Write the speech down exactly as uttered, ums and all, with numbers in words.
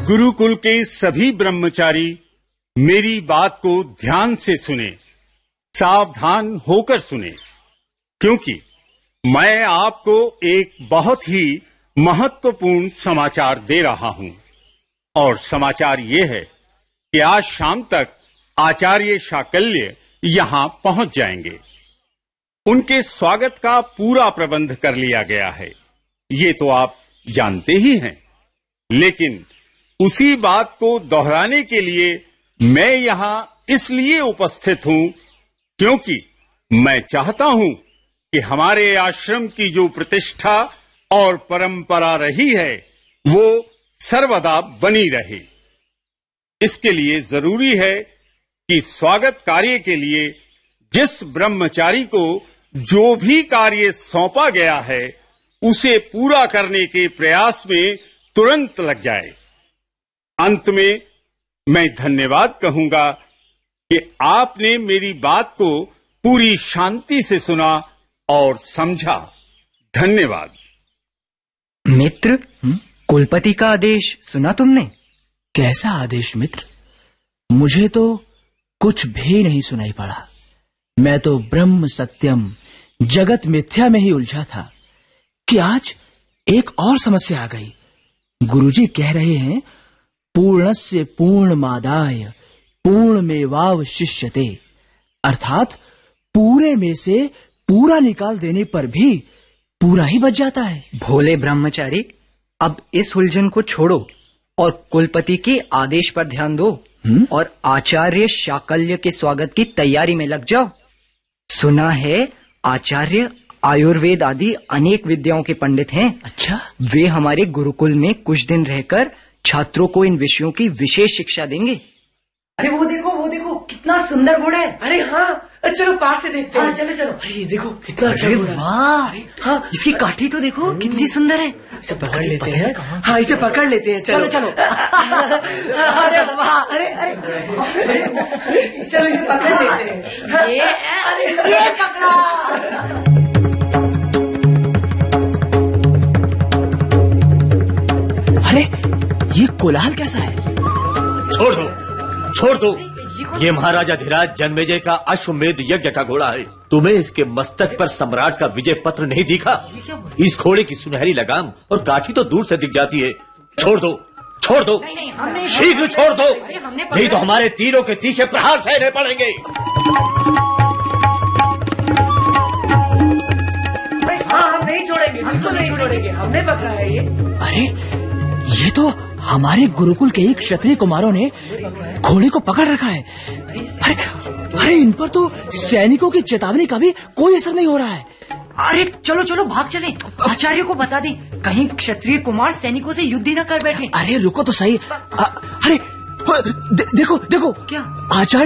गुरुकुल के सभी ब्रह्मचारी मेरी बात को ध्यान से सुने, सावधान होकर सुने, क्योंकि मैं आपको एक बहुत ही महत्वपूर्ण समाचार दे रहा हूं। और समाचार ये है कि आज शाम तक आचार्य शाकल्य यहां पहुंच जाएंगे। उनके स्वागत का पूरा प्रबंध कर लिया गया है, ये तो आप जानते ही हैं। लेकिन उसी बात को दोहराने के लिए मैं यहां इसलिए उपस्थित हूं क्योंकि मैं चाहता हूं कि हमारे आश्रम की जो प्रतिष्ठा और परंपरा रही है वो सर्वदा बनी रहे। इसके लिए जरूरी है कि स्वागत कार्य के लिए जिस ब्रह्मचारी को जो भी कार्य सौंपा गया है उसे पूरा करने के प्रयास में तुरंत लग जाए। अंत में मैं धन्यवाद कहूंगा कि आपने मेरी बात को पूरी शांति से सुना और समझा। धन्यवाद। मित्र, कुलपति का आदेश सुना तुमने? कैसा आदेश मित्र? मुझे तो कुछ भी नहीं सुनाई पड़ा। मैं तो ब्रह्म सत्यम जगत मिथ्या में ही उलझा था कि आज एक और समस्या आ गई। गुरुजी कह रहे हैं पूर्णस्य पूर्णमादाय पूर्णमेवावशिष्यते, अर्थात पूरे में से पूरा निकाल देने पर भी पूरा ही बच जाता है। भोले ब्रह्मचारी, अब इस उलझन को छोड़ो और कुलपति के आदेश पर ध्यान दो हुँ? और आचार्य शाकल्य के स्वागत की तैयारी में लग जाओ। सुना है आचार्य आयुर्वेद आदि अनेक विद्याओं के पंडित हैं। अच्छा? वे हमारे गुरुकुल में कुछ दिन रहकर छात्रों को इन विषयों की विशेष शिक्षा देंगे। अरे वो देखो वो देखो कितना सुंदर घोड़ा है। अरे हाँ, चलो पास से देखते हैं। हाँ, चलो चलो। अरे देखो कितना अच्छा घोड़ा है। वाह, हाँ, इसकी काठी तो देखो कितनी सुंदर है। इसे पकड़ लेते हैं। हाँ, इसे पकड़ लेते हैं। चलो चलो, चलो। अरे वाह, अरे अरे चलो इसे पकड़ लेते हैं। ये अरे ये पकड़ा। अरे ये कोलाहल कैसा है? छोड़ दो, छोड़ दो। ये महाराजा धीराज जन्मेजय का अश्वमेध यज्ञ का घोड़ा है। तुम्हें इसके मस्तक पर सम्राट का विजय पत्र नहीं दिखा? इस घोड़े की सुनहरी लगाम और काठी तो दूर से दिख जाती है। छोड़ दो, छोड़ दो, शीघ्र छोड़ दो, नहीं तो हमारे तीरों के तीखे प्रहार सहने पड़ेंगे। हाँ, हम नहीं छोड़ेंगे, बिल्कुल नहीं छोड़ेंगे। हमने पकड़ा है ये। अरे ये तो हमारे गुरुकुल के ही क्षत्रिय कुमारों ने घोड़े को पकड़ रखा है। अरे अरे इन पर तो सैनिकों की चेतावनी का भी कोई असर नहीं हो रहा है। अरे चलो चलो भाग चले, आचार्य को बता दें कहीं क्षत्रिय कुमार सैनिकों से युद्ध न कर बैठे। अरे रुको तो सही। आ, अरे दे, देखो देखो क्या? आचार्य